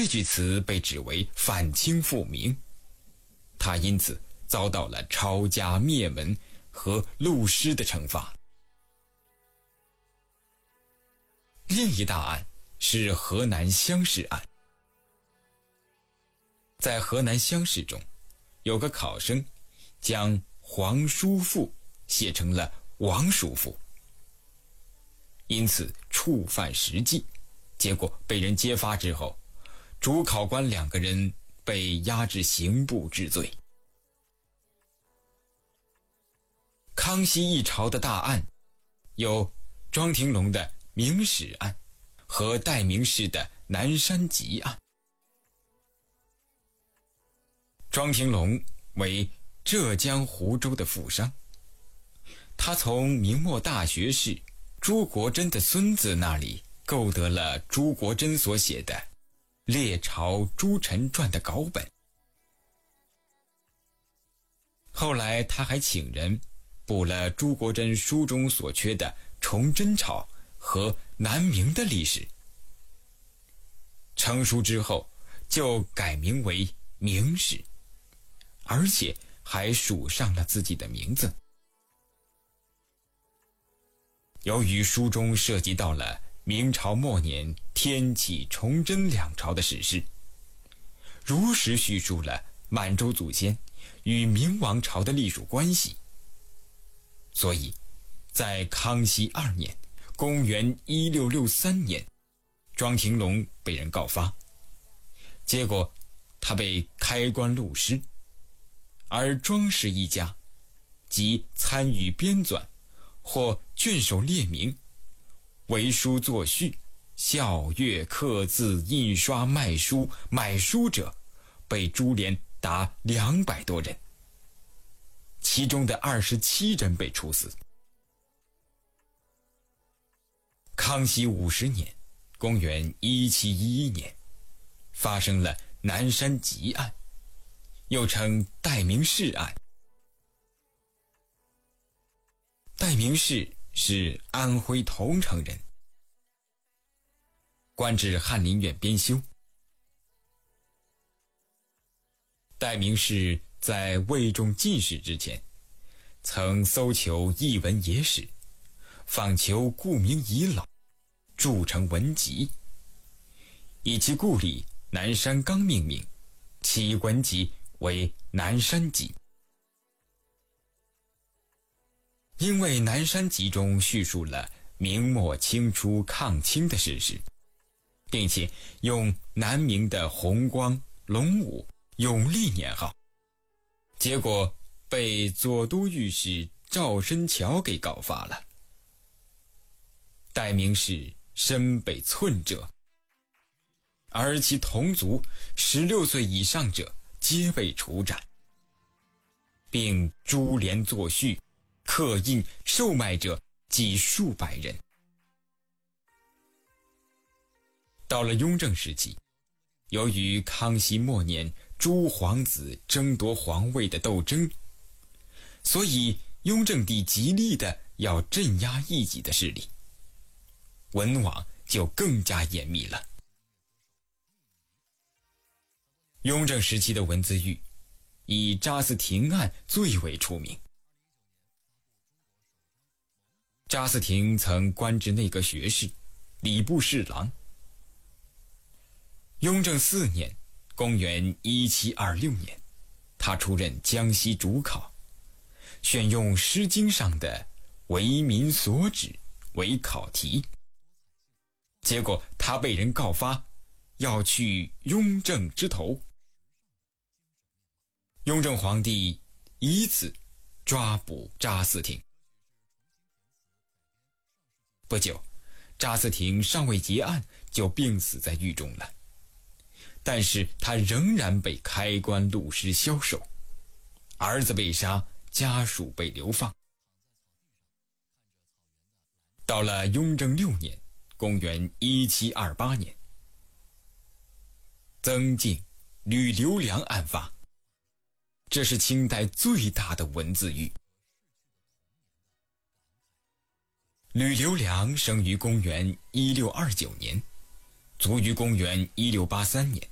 这句词被指为反清复明，他因此遭到了抄家灭门和戮师的惩罚。另一大案是河南乡试案。在河南乡试中，有个考生将黄叔父写成了王叔父，因此触犯实际，结果被人揭发之后，主考官2个人被押至刑部治罪。康熙一朝的大案有庄廷龙的明史案和代名氏的南山集案。庄廷龙为浙江湖州的富商，他从明末大学士朱国桢的孙子那里购得了朱国桢所写的《列朝诸臣传》的稿本。后来他还请人补了朱国桢书中所缺的崇祯朝和南明的历史。成书之后就改名为明史，而且还署上了自己的名字。由于书中涉及到了明朝末年天启、崇祯2朝的史事，如实叙述了满洲祖先与明王朝的隶属关系，所以在康熙2年公元1663年，庄廷龙被人告发，结果他被开棺戮尸，而庄氏一家即参与编纂或卷首列名、为书作序、校阅刻字、印刷卖书买书者，被株连达200多人，其中的27人被处死。康熙50年公元1711年发生了南山集案，又称代名氏案。代名氏是安徽桐城人，官至翰林院编修。代名氏在魏中进士之前，曾搜求逸文野史，访求顾名遗老，著成文集，以其故里南山冈命名，其文集为南山集。因为南山集中叙述了明末清初抗清的事实，并且用南明的弘光、隆武、永历年号，结果被左都御史赵申桥给告发了。代名氏身被寸折，而其同族16岁以上者皆被处斩，并株连作序、刻印、售卖者计数百人。到了雍正时期，由于康熙末年诸皇子争夺皇位的斗争，所以雍正帝极力的要镇压异己的势力，文网就更加严密了。雍正时期的文字狱以查思廷案最为出名。查思廷曾官至内阁学士、礼部侍郎。雍正4年公元1726年，他出任江西主考，选用《诗经》上的为民所指为考题，结果他被人告发，要去雍正之头。雍正皇帝以此抓捕查思廷。不久，查思廷尚未结案就病死在狱中了，但是他仍然被开棺戮尸枭首，儿子被杀，家属被流放。到了雍正6年公元1728年，曾静、吕留良案发，这是清代最大的文字狱。吕留良生于公元1629年，卒于公元1683年。